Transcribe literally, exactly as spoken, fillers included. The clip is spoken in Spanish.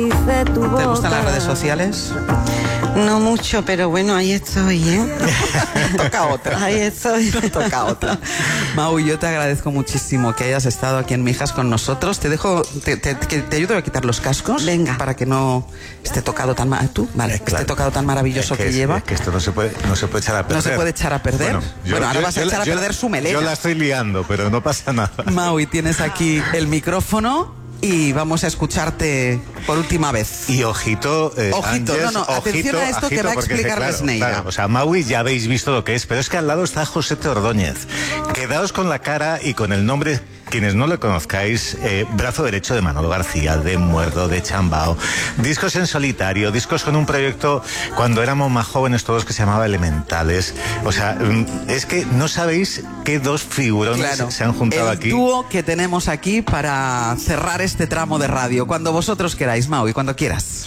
¿Te gustan las redes sociales? No mucho, pero bueno, ahí estoy, ¿eh? Toca otra. Ahí estoy. Toca otra. Mau, yo te agradezco muchísimo que hayas estado aquí en Mijas con nosotros. Te dejo, te, te, te ayudo a quitar los cascos. Venga. Para que no esté tocado tan mal. ¿Tú? Vale, Eh, claro. esté tocado tan maravilloso Es que, que es, lleva. es que esto no se puede, no se puede echar a perder. No se puede echar a perder. Bueno, yo, bueno ahora yo, vas a yo, echar yo, a perder su melena. Yo la estoy liando, pero no pasa nada. Mau, y tienes aquí el micrófono y vamos a escucharte por última vez. Y ojito, eh, ojito, Ángeles, no, no, ojito, atención a esto ojito, que va a porque, explicar claro, Lesneira. claro, o sea, Maui ya habéis visto lo que es, pero es que al lado está José Ordóñez. Quedaos con la cara y con el nombre. Quienes no lo conozcáis, eh, brazo derecho de Manolo García, de Muerdo, de Chambao, discos en solitario, discos con un proyecto cuando éramos más jóvenes todos que se llamaba Elementales. O sea, es que no sabéis qué dos figurones Claro, se han juntado el aquí. El dúo que tenemos aquí para cerrar este tramo de radio. Cuando vosotros queráis, Mau, y cuando quieras.